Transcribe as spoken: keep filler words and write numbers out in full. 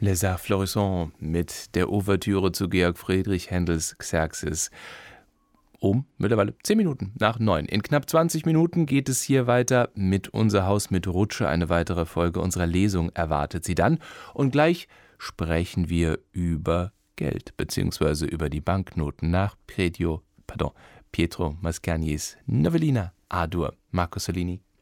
Les Arts Florissants mit der Ouvertüre zu Georg Friedrich Händels Xerxes. Um mittlerweile zehn Minuten nach neun. In knapp zwanzig Minuten geht es hier weiter mit Unser Haus mit Rutsche. Eine weitere Folge unserer Lesung erwartet Sie dann. Und gleich sprechen wir über Geld bzw. über die Banknoten nach Pietro, pardon, Pietro Mascagnis Novellina A-Dur. Marco Sollini